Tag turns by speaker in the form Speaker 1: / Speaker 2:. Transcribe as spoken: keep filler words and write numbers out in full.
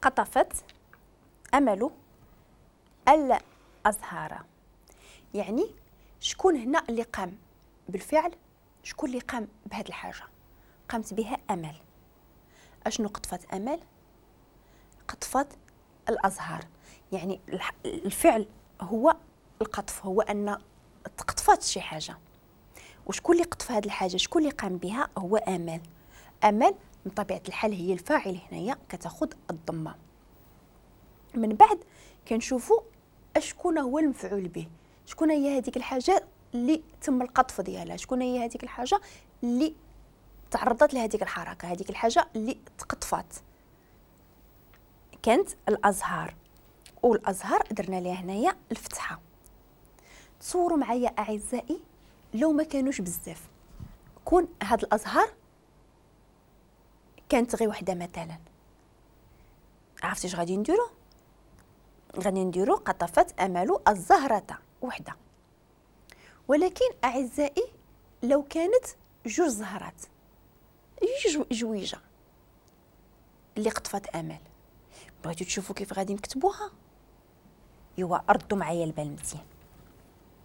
Speaker 1: قطفت أمل الأزهار. يعني شكون هنا اللي قام بالفعل؟ شكون اللي قام بهذه الحاجة؟ قامت بها أمل. أشنو قطفت أمل؟ قطفت الأزهار. يعني الفعل هو القطف، هو أن تقطفت شي حاجة. وشكون اللي قطف هذه الحاجة؟ شكون اللي قام بها؟ هو أمل. أمل من طبيعة الحال هي الفاعل هنايا، كتاخذ الضمة. من بعد كنشوفوا شكون هو المفعول به، شكون هي هذيك الحاجة اللي تم القطف ديالها، شكون هي هذيك الحاجة اللي تعرضت لهذيك الحركة، هذيك الحاجة اللي تقطفات. كانت الأزهار، والأزهار درنا ليها هنايا الفتحة. تصوروا معايا أعزائي لو ما كانوش بزاف، كون هاد الأزهار كانت غير وحده مثلا، عرفتي اش غادي نديرو؟ غادي نديرو قطفت أمل الزهرة وحده. ولكن أعزائي لو كانت جوج زهرات، جوج جويجه اللي قطفت أمل، بغيتو تشوفوا كيف غادي نكتبوها؟ ايوا ردوا معايا البال مزيان.